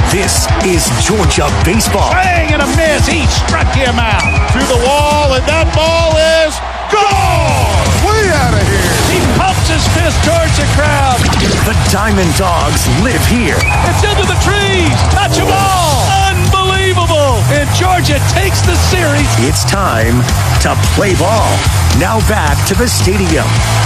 This is Georgia baseball. Swing and a miss. He struck him out. To the wall, and that ball is gone. Way out of here. He pumps his fist towards the crowd. The Diamond Dogs live here. It's into the trees. Touch them all. Unbelievable. And Georgia takes the series. It's time to play ball. Now back to the stadium.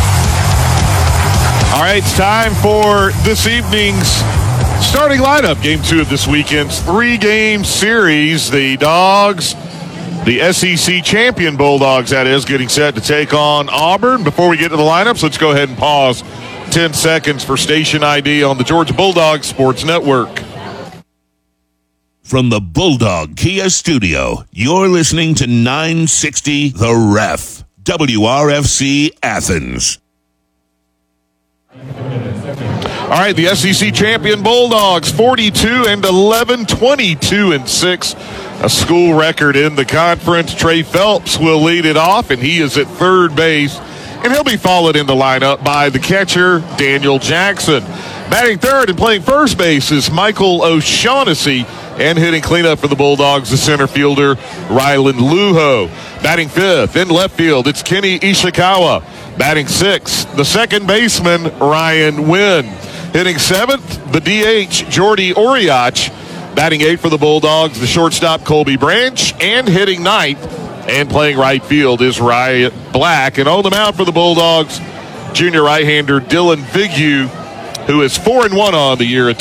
All right, it's time for this evening's starting lineup. Game 2 of this weekend's 3-game series. The Dogs, the SEC champion Bulldogs, that is, getting set to take on Auburn. Before we get to the lineups, let's go ahead and pause 10 seconds for station ID on the Georgia Bulldogs Sports Network. From the Bulldog Kia Studio, you're listening to 960 The Ref, WRFC Athens. All right, the SEC champion Bulldogs, 42-11, 22-6, a school record in the conference. Trey Phelps will lead it off, and he is at third base, and he'll be followed in the lineup by the catcher, Daniel Jackson. Batting third and playing first base is Michael O'Shaughnessy, and hitting cleanup for the Bulldogs, the center fielder, Ryland Lujo. Batting fifth in left field, it's Kenny Ishikawa. Batting sixth, the second baseman, Ryan Wynn. Hitting seventh, the DH, Jordy Oriach. Batting eighth for the Bulldogs, the shortstop, Colby Branch. And hitting ninth and playing right field is Riot Black. And on the mound for the Bulldogs, junior right-hander Dylan Vigue, who is 4-1 on the year, a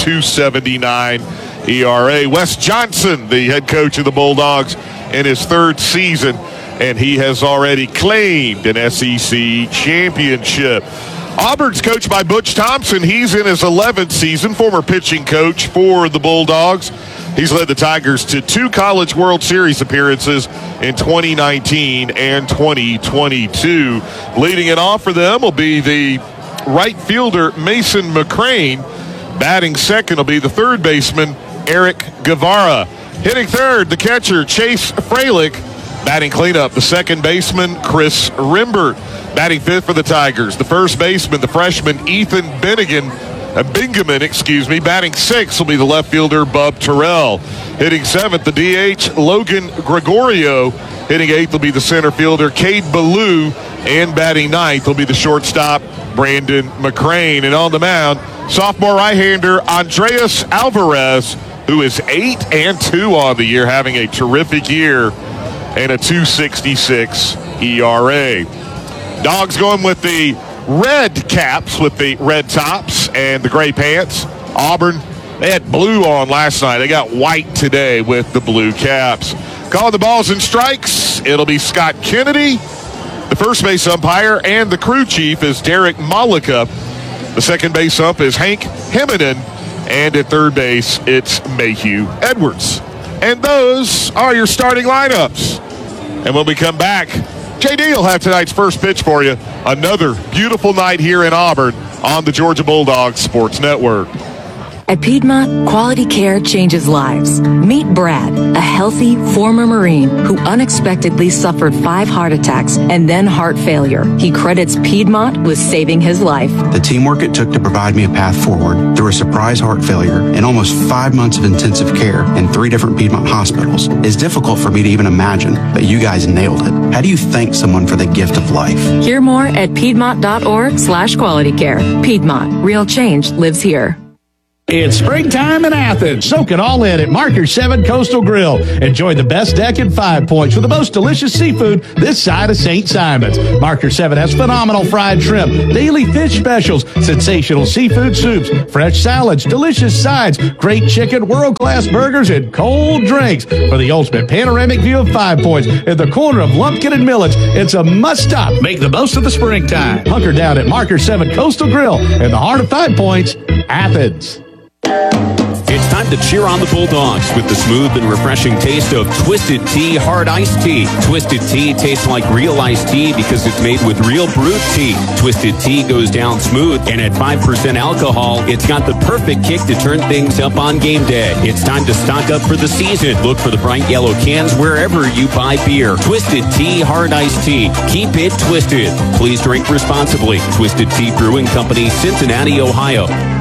2.79 ERA. Wes Johnson, the head coach of the Bulldogs, in his third season, and he has already claimed an SEC championship. Auburn's coached by Butch Thompson. He's in his 11th season, former pitching coach for the Bulldogs. He's led the Tigers to 2 College World Series appearances in 2019 and 2022. Leading it off for them will be the right fielder, Mason McCrane. Batting second will be the third baseman, Eric Guevara. Hitting third, the catcher, Chase Freilich. Batting cleanup, the second baseman, Chris Rimbert. Batting fifth for the Tigers, the first baseman, the freshman, Ethan Bingaman. Batting sixth will be the left fielder, Bub Terrell. Hitting seventh, the DH, Logan Gregorio. Hitting eighth will be the center fielder, Cade Ballou. And batting ninth will be the shortstop, Brandon McCrane. And on the mound, sophomore right-hander, Andreas Alvarez, who is 8-2 on the year, having a terrific year, and a 2.66 ERA. Dogs going with the red caps with the red tops and the gray pants. Auburn, they had blue on last night. They got white today with the blue caps. Calling the balls and strikes, it'll be Scott Kennedy. The first base umpire and the crew chief is Derek Malika. The second base ump is Hank Heminen. And at third base, it's Mayhew Edwards. And those are your starting lineups. And when we come back, JD will have tonight's first pitch for you. Another beautiful night here in Auburn on the Georgia Bulldogs Sports Network. At Piedmont, quality care changes lives. Meet Brad, a healthy former Marine who unexpectedly suffered 5 heart attacks and then heart failure. He credits Piedmont with saving his life. The teamwork it took to provide me a path forward through a surprise heart failure and almost 5 months of intensive care in 3 different Piedmont hospitals is difficult for me to even imagine, but you guys nailed it. How do you thank someone for the gift of life? Hear more at Piedmont.org/qualitycare. Piedmont, real change lives here. It's springtime in Athens. Soak it all in at Marker 7 Coastal Grill. Enjoy the best deck at 5 Points for the most delicious seafood this side of St. Simon's. Marker 7 has phenomenal fried shrimp, daily fish specials, sensational seafood soups, fresh salads, delicious sides, great chicken, world-class burgers, and cold drinks. For the ultimate panoramic view of 5 Points in the corner of Lumpkin and Millage, it's a must-stop. Make the most of the springtime. Hunker down at Marker 7 Coastal Grill in the heart of 5 Points, Athens. It's time to cheer on the Bulldogs with the smooth and refreshing taste of Twisted Tea Hard Iced Tea. Twisted Tea tastes like real iced tea because it's made with real brewed tea. Twisted Tea goes down smooth, and at 5% alcohol, it's got the perfect kick to turn things up on game day. It's time to stock up for the season. Look for the bright yellow cans wherever you buy beer. Twisted Tea Hard Iced Tea. Keep it twisted. Please drink responsibly. Twisted Tea Brewing Company, Cincinnati, Ohio.